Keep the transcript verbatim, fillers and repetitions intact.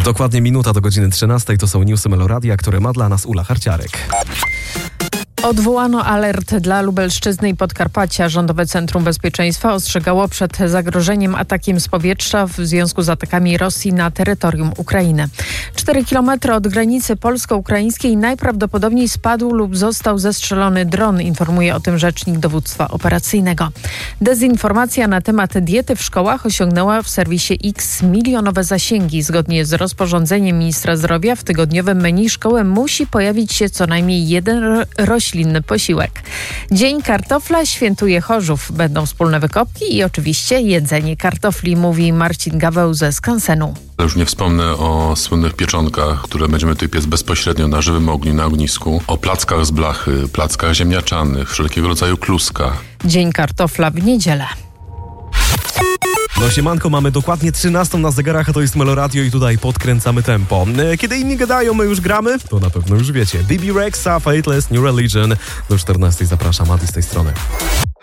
Dokładnie minuta do godziny trzynastej. To są newsy Meloradia, które ma dla nas Ula Harciarek. Odwołano alert dla Lubelszczyzny i Podkarpacia. Rządowe Centrum Bezpieczeństwa ostrzegało przed zagrożeniem atakiem z powietrza w związku z atakami Rosji na terytorium Ukrainy. Cztery kilometry od granicy polsko-ukraińskiej najprawdopodobniej spadł lub został zestrzelony dron, informuje o tym rzecznik dowództwa operacyjnego. Dezinformacja na temat diety w szkołach osiągnęła w serwisie X milionowe zasięgi. Zgodnie z rozporządzeniem ministra zdrowia w tygodniowym menu szkoły musi pojawić się co najmniej jeden roślinny roślinny posiłek. Dzień kartofla świętuje Chorzów. Będą wspólne wykopki i oczywiście jedzenie kartofli, mówi Marcin Gaweł ze Skansenu. Już nie wspomnę o słynnych pieczonkach, które będziemy tutaj piec bezpośrednio na żywym ogniu, na ognisku, o plackach z blachy, plackach ziemniaczanych, wszelkiego rodzaju kluskach. Dzień kartofla w niedzielę. No siemanko, mamy dokładnie trzynastą na zegarach, a to jest Meloradio i tutaj podkręcamy tempo. Kiedy inni gadają, my już gramy, to na pewno już wiecie. D B Rexa, Fateless, New Religion. Do czternastej zapraszam, Adi z tej strony.